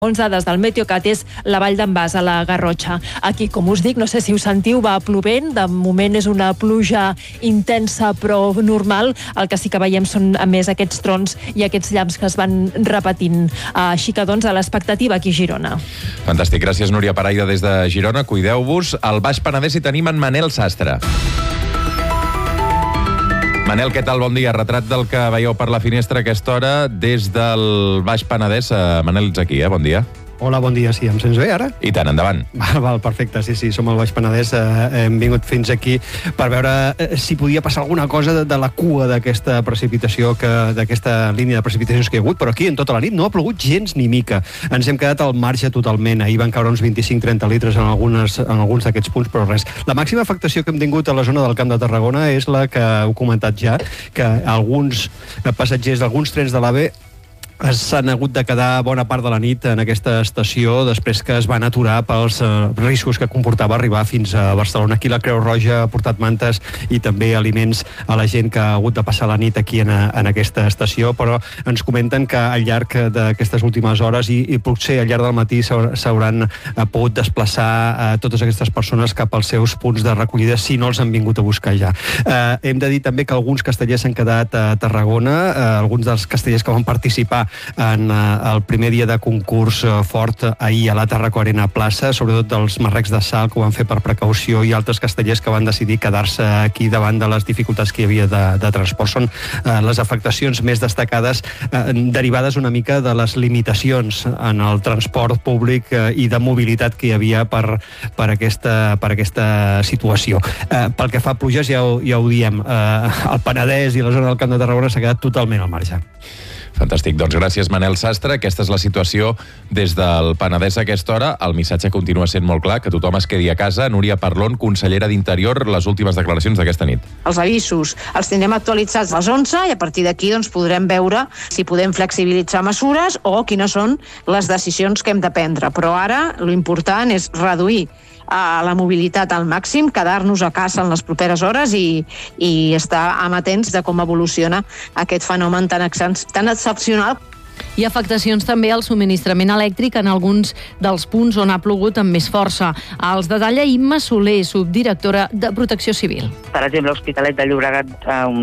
dades del Meteocat és la Vall d'en Bas, a la Garrotxa. Aquí, com us dic, no sé si ho sentiu, va plovent. De moment és una pluja intensa però normal. El que sí que veiem són, a més, aquests trons i aquests llamps que es van repetint. Així que, doncs, a l'expectativa aquí a Girona. Fantàstic. Gràcies, Núria Paraire, des de Girona. Cuideu-vos. Al Baix Penedès hi tenim en Manel Sastre. Manel, què tal? Bon dia. Retrat del que veieu per la finestra a aquesta hora des del Baix Penedès. Manel, ets aquí, bon dia. Hola, bon dia. Sí, em sents bé ara? I tant, endavant. Val, perfecte. Sí, som al Baix Penedès. Hem vingut fins aquí per veure si podia passar alguna cosa de la cua d'aquesta precipitació, d'aquesta línia de precipitacions que hi ha hagut, però aquí en tota la nit no ha plogut gens ni mica. Ens hem quedat al marge totalment. Ahir van caure uns 25-30 litres en alguns d'aquests punts, però res. La màxima afectació que hem tingut a la zona del Camp de Tarragona és la que heu comentat ja, que alguns passatgers d'alguns trens de l'AVE s'han hagut de quedar bona part de la nit en aquesta estació després que es van aturar pels riscos que comportava arribar fins a Barcelona. Aquí la Creu Roja ha portat mantes i també aliments a la gent que ha hagut de passar la nit aquí en aquesta estació, però ens comenten que al llarg d'aquestes últimes hores i potser al llarg del matí s'hauran pogut desplaçar totes aquestes persones cap als seus punts de recollida si no els han vingut a buscar ja. Hem de dir també que alguns castellers s'han quedat a Tarragona, alguns dels castellers que van participar en el primer dia de concurs fort ahir a la Tarraco Arena Plaça, sobretot dels marrecs de sal que ho van fer per precaució i altres castellers que van decidir quedar-se aquí davant de les dificultats que hi havia de transport. Són les afectacions més destacades derivades una mica de les limitacions en el transport públic i de mobilitat que hi havia per aquesta situació. Pel que fa a pluges, ja ho diem, el Penedès i la zona del Camp de Tarragona s'ha quedat totalment al marge. Fantàstic. Doncs gràcies, Manel Sastre. Aquesta és la situació des del Penedès a aquesta hora. El missatge continua sent molt clar, que tothom es quedi a casa. Núria Parlon, consellera d'Interior, les últimes declaracions d'aquesta nit. Els avisos els tindrem actualitzats a les 11 i a partir d'aquí podrem veure si podem flexibilitzar mesures o quines són les decisions que hem de prendre. Però ara l'important és reduir la mobilitat al màxim, quedar-nos a casa en les properes hores i estar amatents de com evoluciona aquest fenomen tan excepcional. Hi ha afectacions també al subministrament elèctric en alguns dels punts on ha plogut amb més força. Els detalla Imma Soler, subdirectora de Protecció Civil. Per exemple, l'Hospitalet de Llobregat,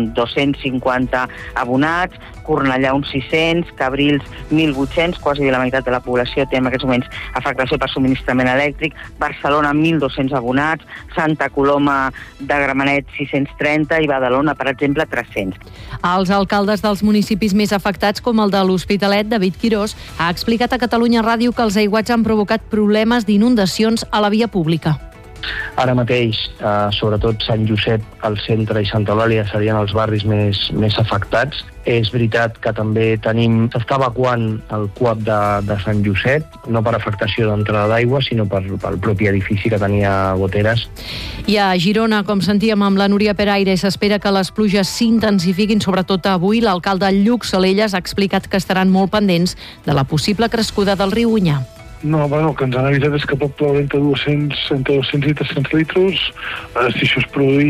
250 abonats, Cornellà uns 600, Cabrils 1.800, quasi la meitat de la població té en aquests moments afectació per subministrament elèctric, Barcelona 1.200 abonats, Santa Coloma de Gramenet 630 i Badalona, per exemple, 300. Els alcaldes dels municipis més afectats, com el de l'Hospitalet, David Quirós, ha explicat a Catalunya Ràdio que els aiguats han provocat problemes d'inundacions a la via pública. Ara mateix, sobretot Sant Josep, el centre i Santa Eulàlia serien els barris més afectats. És veritat que també s'està evacuant el CUAP de Sant Josep, no per afectació d'entrada d'aigua, sinó pel propi edifici que tenia goteres. I a Girona, com sentíem amb la Núria Paraire, s'espera que les pluges s'intensifiquin, sobretot avui. L'alcalde Lluc Salelles ha explicat que estaran molt pendents de la possible crescuda del riu Onyar. No, el que ens han avisat és que pot ploure entre 200 i 300 litres. Si això es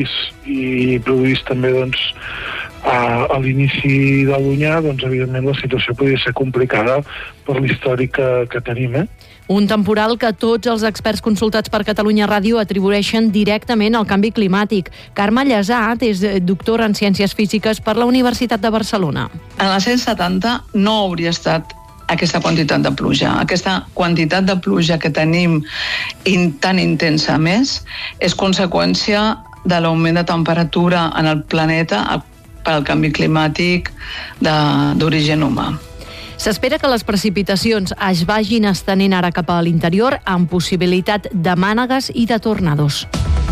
produís també a l'inici de l'Onyar, evidentment la situació podria ser complicada per l'històric que tenim. Un temporal que tots els experts consultats per Catalunya Ràdio atribueixen directament al canvi climàtic. Carme Llesat és doctora en Ciències Físiques per la Universitat de Barcelona. En la 170 no hauria estat aquesta quantitat de pluja. Aquesta quantitat de pluja que tenim tan intensa més és conseqüència de l'augment de temperatura en el planeta per al canvi climàtic d'origen humà. S'espera que les precipitacions es vagin estenent ara cap a l'interior amb possibilitat de mànegues i de tornados.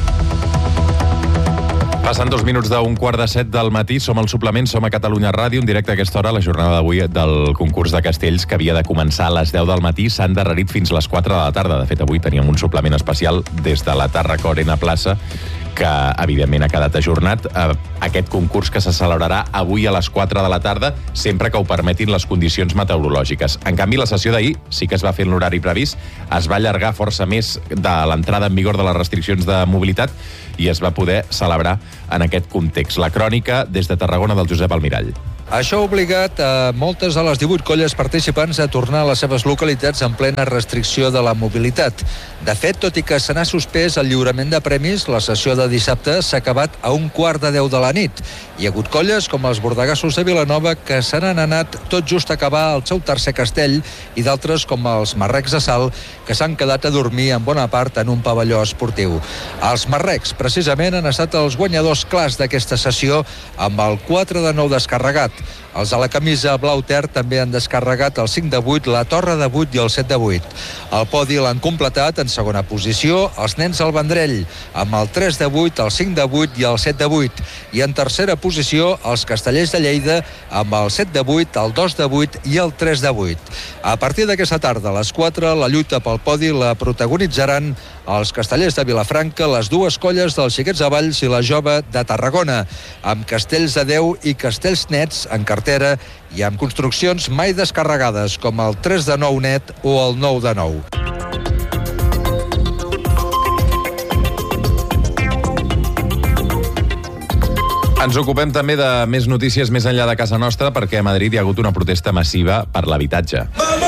Passen 2 minuts d'un 6:15 del matí, som al suplement, som a Catalunya Ràdio, en directe a aquesta hora. La jornada d'avui del concurs de castells, que havia de començar a les 10 del matí, s'ha endarrerit fins a les 4 de la tarda. De fet, avui teníem un suplement especial des de la Tarraco Arena Plaça, que evidentment ha quedat ajornat. Aquest concurs que se celebrarà avui a les 4 de la tarda, sempre que ho permetin les condicions meteorològiques. En canvi, la sessió d'ahir sí que es va fer en l'horari previst, es va allargar força més de l'entrada en vigor de les restriccions de mobilitat i es va poder celebrar en aquest context. La crònica des de Tarragona del Josep Almirall. Això ha obligat a moltes de les 18 colles participants a tornar a les seves localitats en plena restricció de la mobilitat. De fet, tot i que se n'ha suspès el lliurament de premis, la sessió de dissabte s'ha acabat a 1:15 de la nit. Hi ha hagut colles com els bordegassos de Vilanova que se n'han anat tot just a acabar el seu tercer castell i d'altres com els marrecs de Salt que s'han quedat a dormir en bona part en un pavelló esportiu. Els marrecs, precisament, han estat els guanyadors clars d'aquesta sessió amb el 4-9 descarregat. Els de la camisa blau ter també han descarregat el 5-8, la torre de 8 i el 7-8. El podi l'han completat en segona posició els nens al Vendrell, amb el 3-8, el 5-8 i el 7-8. I en tercera posició els castellers de Lleida amb el 7-8, el 2-8 i el 3-8. A partir d'aquesta tarda, a les 4, la lluita pel podi la protagonitzaran els castellers de Vilafranca, les dues colles dels Xiquets de Valls i la Jove de Tarragona, amb castells de 10 i castells nets en cartera i amb construccions mai descarregades com el 3-9 net o el 9-9. Ens ocupem també de més notícies més enllà de casa nostra perquè a Madrid hi ha hagut una protesta massiva per l'habitatge.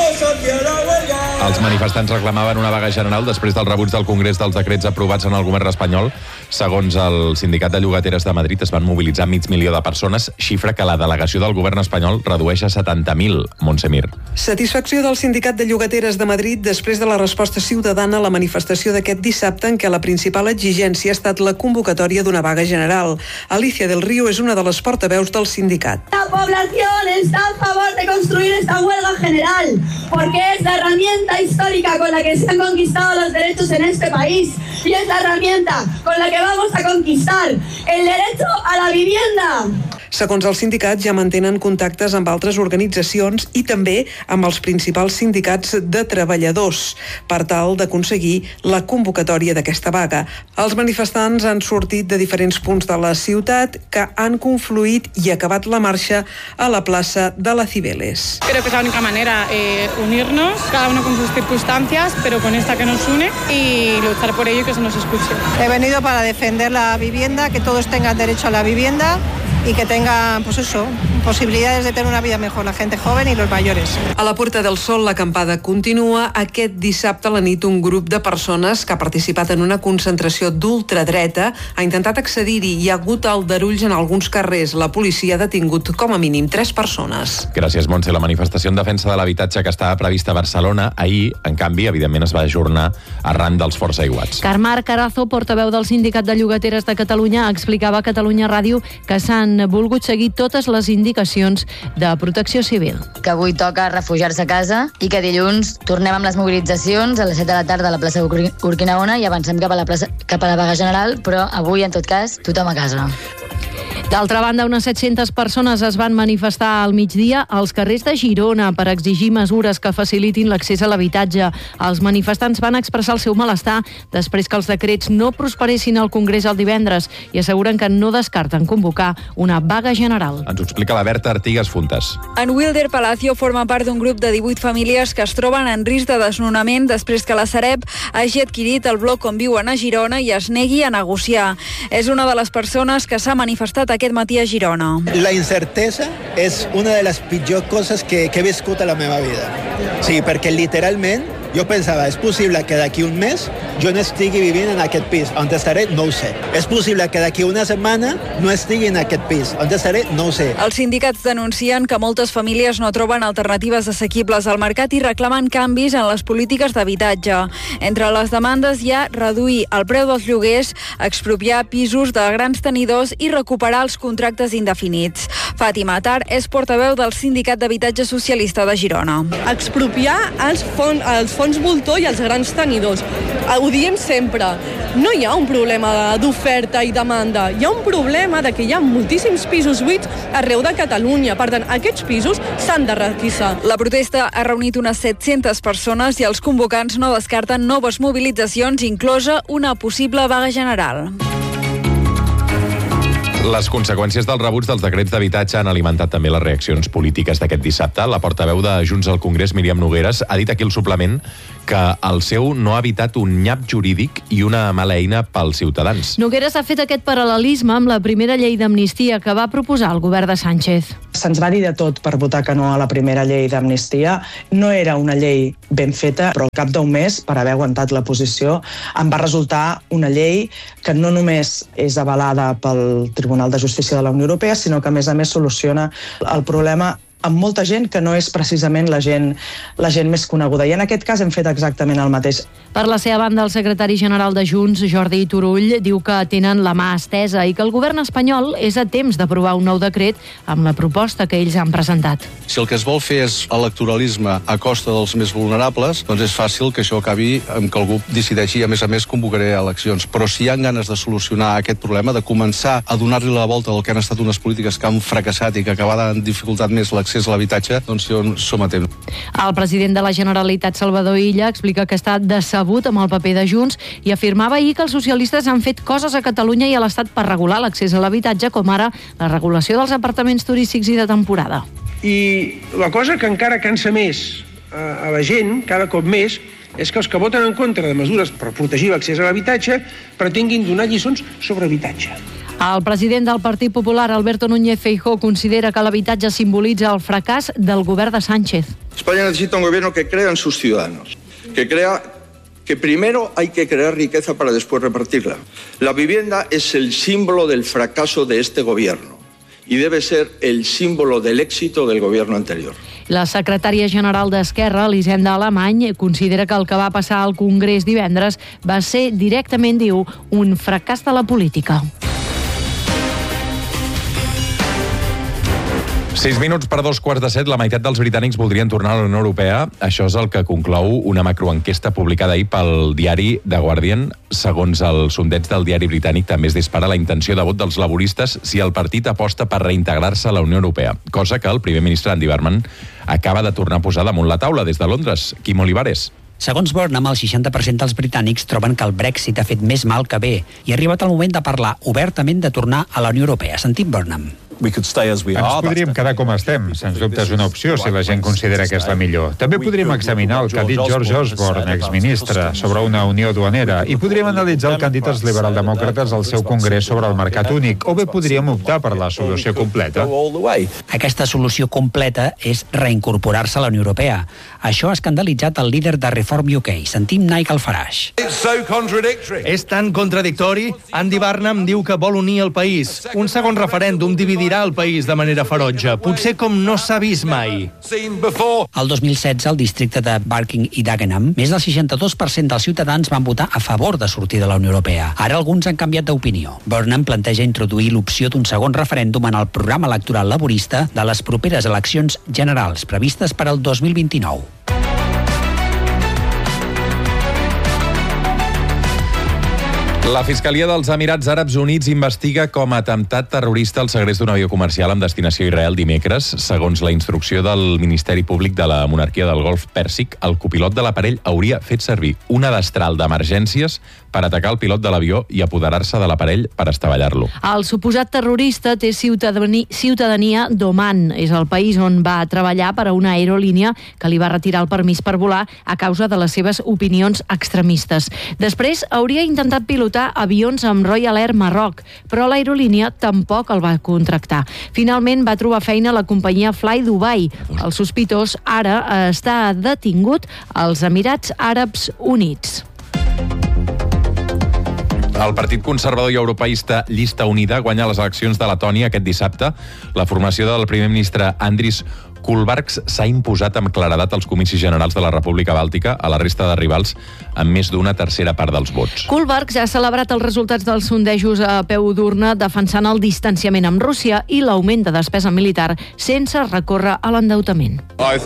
Els manifestants reclamaven una vaga general després del rebuig del Congrés dels decrets aprovats en el govern espanyol. Segons el Sindicat de Llogateres de Madrid, es van mobilitzar 500.000 de persones, xifra que la delegació del govern espanyol redueix a 70.000. Montse Mir. Satisfacció del Sindicat de Llogateres de Madrid després de la resposta ciutadana a la manifestació d'aquest dissabte en què la principal exigència ha estat la convocatòria d'una vaga general. Alicia del Río és una de les portaveus del sindicat. La población está a favor de construir esta huelga general porque es la herramienta histórica con la que se han conquistado los derechos en este país y es la herramienta con la que vamos a conquistar el derecho a la vivienda. Segons el sindicat, ja mantenen contactes amb altres organitzacions i també amb els principals sindicats de treballadors per tal d'aconseguir la convocatòria d'aquesta vaga. Els manifestants han sortit de diferents punts de la ciutat que han confluït i acabat la marxa a la plaça de la Cibeles. Creo que es la única manera unirnos, cada uno con sus circunstancias, pero con esta que nos une y luchar por ello y que se nos escuche. He venido para defender la vivienda, que todos tengan derecho a la vivienda y que tengan, pues eso, posibilidades de tener una vida mejor, la gente joven y los mayores. A la Puerta del Sol l'acampada continua. Aquest dissabte a la nit un grup de persones que ha participat en una concentració d'ultradreta ha intentat accedir-hi. Hi ha hagut aldarulls en alguns carrers. La policia ha detingut com a mínim 3 persones. Gràcies, Montse. La manifestació en defensa de l'habitatge que estava prevista a Barcelona ahir, en canvi, evidentment es va ajornar arran dels forts aiguats. Carmar Carazo, portaveu del Sindicat de Llogateres de Catalunya, explicava a Catalunya Ràdio que s'han volgut seguir totes les indicacions de Protecció Civil. Que avui toca refugiar-se a casa i que dilluns tornem amb les mobilitzacions a les 7 de la tarda a la plaça Urquinaona i avancem cap a la vaga general, però avui, en tot cas, tothom a casa. D'altra banda, unes 700 persones es van manifestar al migdia als carrers de Girona per exigir mesures que facilitin l'accés a l'habitatge. Els manifestants van expressar el seu malestar després que els decrets no prosperessin al Congrés el divendres i asseguren que no descarten convocar una vaga general. Ens ho explica la Berta Artigas Funtes. En Wilder Palacio forma part d'un grup de 18 famílies que es troben en risc de desnonament després que la Sareb hagi adquirit el bloc on viuen a Girona i es negui a negociar. És una de les persones que s'ha manifestat aquest matí a Girona. La incertesa és una de les pitjors coses que he viscut a la meva vida. Sí, perquè literalment jo pensava, és possible que d'aquí un mes jo no estigui vivint en aquest pis. On estaré? No ho sé. És possible que d'aquí una setmana no estigui en aquest pis. On estaré? No ho sé. Els sindicats denuncien que moltes famílies no troben alternatives assequibles al mercat i reclamen canvis en les polítiques d'habitatge. Entre les demandes hi ha reduir el preu dels lloguers, expropiar pisos de grans tenidors i recuperar els contractes indefinits. Fàtima Atar és portaveu del Sindicat d'Habitatge Socialista de Girona. Expropiar els fons voltor i els grans tenidors. Ho diem sempre, no hi ha un problema d'oferta i demanda, hi ha un problema de que hi ha moltíssims pisos buits arreu de Catalunya. Per tant, aquests pisos s'han de requisar. La protesta ha reunit unes 700 persones i els convocants no descarten noves mobilitzacions, inclosa una possible vaga general. Les conseqüències dels rebuts dels decrets d'habitatge han alimentat també les reaccions polítiques d'aquest dissabte. La portaveu de Junts al Congrés, Míriam Nogueras, ha dit aquí al suplement que el seu no ha evitat un nyap jurídic i una mala eina pels ciutadans. Nogueras ha fet aquest paral·lelisme amb la primera llei d'amnistia que va proposar el govern de Sánchez. Se'ns va dir de tot per votar que no a la primera llei d'amnistia. No era una llei ben feta, però al cap d'un mes, per haver aguantat la posició, em va resultar una llei que no només és avalada pel Tribunal de Justícia de la Unió Europea, sinó que a més soluciona el problema amb molta gent que no és precisament la gent més coneguda. I en aquest cas hem fet exactament el mateix. Per la seva banda, el secretari general de Junts, Jordi Turull, diu que tenen la mà estesa i que el govern espanyol és a temps d'aprovar un nou decret amb la proposta que ells han presentat. Si el que es vol fer és electoralisme a costa dels més vulnerables, doncs és fàcil que això acabi amb que algú decideixi i a més convocaré eleccions. Però si hi ha ganes de solucionar aquest problema, de començar a donar-li la volta al que han estat unes polítiques que han fracassat i que acabaran han dificultat més l'accés a l'habitatge, doncs jo som a temps. El president de la Generalitat, Salvador Illa, explica que està decebut amb el paper de Junts i afirmava ahir que els socialistes han fet coses a Catalunya i a l'Estat per regular l'accés a l'habitatge, com ara la regulació dels apartaments turístics i de temporada. I la cosa que encara cansa més a la gent, cada cop més, és que els que voten en contra de mesures per protegir l'accés a l'habitatge pretenguin donar lliçons sobre habitatge. El president del Partit Popular, Alberto Núñez Feijóo, considera que l'habitatge simbolitza el fracàs del govern de Sánchez. España necesita un gobierno que crea en sus ciudadanos, que crea que primero hay que crear riqueza para después repartirla. La vivienda es el símbolo del fracaso de este gobierno y debe ser el símbolo del éxito del gobierno anterior. La secretària general d'Esquerra, Elisenda Alemany, considera que el que va passar al Congrés divendres va ser directament, diu, un fracàs de la política. 6 minuts per 2:15, la meitat dels britànics voldrien tornar a la Unió Europea. Això és el que conclou una macroenquesta publicada ahir pel diari The Guardian. Segons el sondeig del diari britànic, també es dispara la intenció de vot dels laboristes si el partit aposta per reintegrar-se a la Unió Europea, cosa que el primer ministre Andy Burnham acaba de tornar a posar damunt la taula des de Londres. Quim Olivares. Segons Burnham, el 60% dels britànics troben que el Brexit ha fet més mal que bé i ha arribat el moment de parlar obertament de tornar a la Unió Europea. Sentim Burnham. Ens podríem quedar com estem. Sens dubte és una opció si la gent considera que és la millor. També podríem examinar el que ha dit George Osborne, exministre, sobre una unió duanera, i podríem analitzar el que han dit els liberaldemòcrates al seu congrés sobre el mercat únic, o bé podríem optar per la solució completa. Aquesta solució completa és reincorporar-se a la Unió Europea. Això ha escandalitzat el líder de Reform UK. Sentim Nigel Farage. És tan contradictori. Andy Burnham diu que vol unir el país. Un segon referèndum dividirà el país de manera ferotge, potser com no s'ha vist mai. El 2016, al districte de Barking i Dagenham, més del 62% dels ciutadans van votar a favor de sortir de la Unió Europea. Ara alguns han canviat d'opinió. Burnham planteja introduir l'opció d'un segon referèndum en el programa electoral laborista de les properes eleccions generals previstes per al 2029. La Fiscalia dels Emirats Àrabs Units investiga com a atemptat terrorista el segrest d'un avió comercial amb destinació a Israel dimecres. Segons la instrucció del Ministeri Públic de la Monarquia del Golf Pèrsic, el copilot de l'aparell hauria fet servir una destral d'emergències per atacar el pilot de l'avió i apoderar-se de l'aparell per estavellar-lo. El suposat terrorista té ciutadania d'Oman. És el país on va treballar per a una aerolínia que li va retirar el permís per volar a causa de les seves opinions extremistes. Després hauria intentat pilotar avions amb Royal Air Marroc, però l'aerolínia tampoc el va contractar. Finalment va trobar feina a la companyia Fly Dubai. El sospitós ara està detingut als Emirats Àrabs Units. El Partit Conservador i Europeista Llista Unida guanya les eleccions de Letònia aquest dissabte. La formació del primer ministre Andris Kulbarks s'ha imposat amb claredat als comicis generals de la República Bàltica a la resta de rivals amb més d'una tercera part dels vots. Kulbarks ha celebrat els resultats dels sondejos a peu d'urna defensant el distanciament amb Rússia i l'augment de despesa militar sense recórrer a l'endeutament.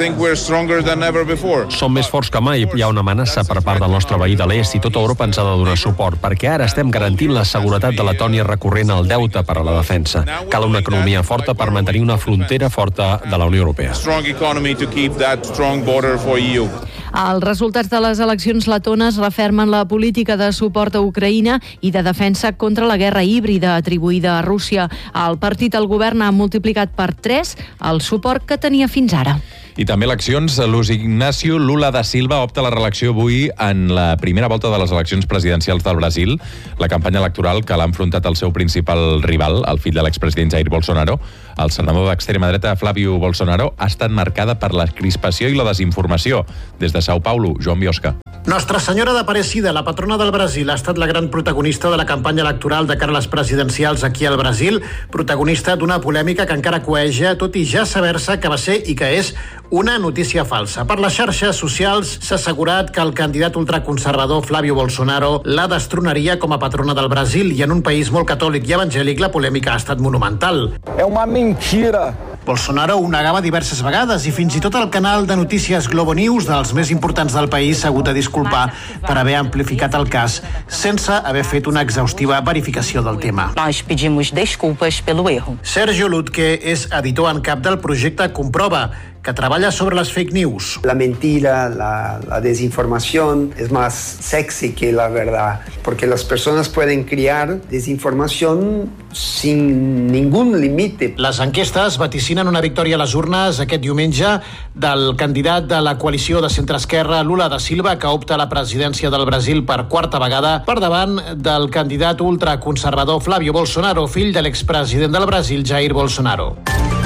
Som més forts que mai. Hi ha una amenaça per part del nostre veí de l'est i tota Europa ens ha de donar suport perquè ara estem garantint la seguretat de Letònia recorrent al deute per a la defensa. Cal una economia forta per mantenir una frontera forta de la Unió Europea. Els resultats de les eleccions letones refermen la política de suport a Ucraïna i de defensa contra la guerra híbrida atribuïda a Rússia. El partit al govern ha multiplicat per 3 el suport que tenia fins ara. I també eleccions. Luis Ignacio Lula da Silva opta a la reelecció avui en la primera volta de les eleccions presidencials del Brasil. La campanya electoral que l'ha enfrontat el seu principal rival, el fill de l'expresident Jair Bolsonaro, el senador d'extrema dreta Flávio Bolsonaro, ha estat marcada per la crispació i la desinformació. Des de Sao Paulo, Joan Biosca. Nostra Senyora d'Aparecida, la patrona del Brasil, ha estat la gran protagonista de la campanya electoral de cara a les presidencials aquí al Brasil, protagonista d'una polèmica que encara coeja, tot i ja saber-se que va ser i que és una notícia falsa. Per les xarxes socials s'ha assegurat que el candidat ultraconservador Flávio Bolsonaro la destronaria com a patrona del Brasil, i en un país molt catòlic i evangèlic la polèmica ha estat monumental. És una mentira. Bolsonaro ho negava diverses vegades i fins i tot el canal de notícies Globo News, dels més importants del país, s'ha hagut de disculpar per haver amplificat el cas sense haver fet una exhaustiva verificació del tema. Nós pedimos desculpas pelo erro. Sergio Lutke és editor en cap del projecte Comprova, que treballa sobre les fake news. La mentira, la desinformación es más sexy que la verdad, porque las personas pueden crear desinformación sin ningún límite. Les enquestes vaticinen una victòria a les urnes aquest diumenge del candidat de la coalició de centre-esquerra Lula da Silva, que opta a la presidència del Brasil per quarta vegada, per davant del candidat ultraconservador Flávio Bolsonaro, fill de l'expresident del Brasil Jair Bolsonaro.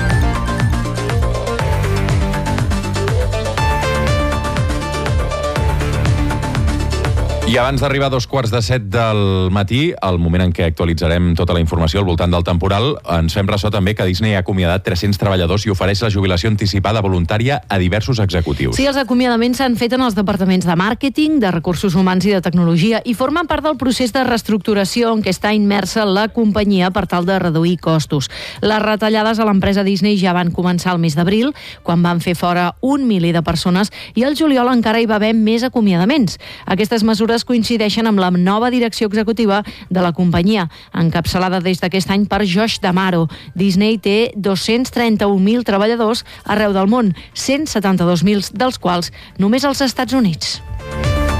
I abans d'arribar a 7:15 del matí, el moment en què actualitzarem tota la informació al voltant del temporal, ens fem ressò també que Disney ha acomiadat 300 treballadors i ofereix la jubilació anticipada voluntària a diversos executius. Sí, els acomiadaments s'han fet en els departaments de màrqueting, de recursos humans i de tecnologia i formen part del procés de reestructuració en què està immersa la companyia per tal de reduir costos. Les retallades a l'empresa Disney ja van començar el mes d'abril, quan van fer fora 1 miler de persones, i al juliol encara hi va haver més acomiadaments. Aquestes mesures coincideixen amb la nova direcció executiva de la companyia, encapçalada des d'aquest any per Josh D'Amaro. Disney té 231.000 treballadors arreu del món, 172.000 dels quals només als Estats Units.